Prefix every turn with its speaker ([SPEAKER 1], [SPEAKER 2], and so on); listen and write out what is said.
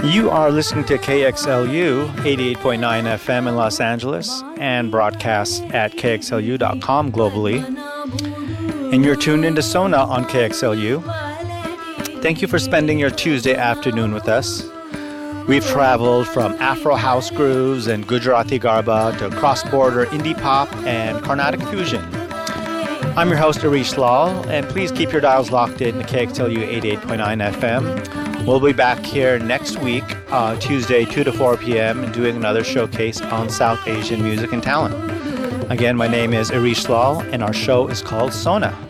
[SPEAKER 1] You are listening to KXLU 88.9 FM in Los Angeles and broadcast at KXLU.com globally. And you're tuned into Sona on KXLU. Thank you for spending your Tuesday afternoon with us. We've traveled from Afro house grooves and Gujarati Garba to cross-border indie pop and Carnatic fusion. I'm your host, Arish Lal, and please keep your dials locked in to KXLU 88.9 FM. We'll be back here next week, Tuesday, 2 to 4 p.m., doing another showcase on South Asian music and talent. Again, my name is Arish Lal, and our show is called Sona.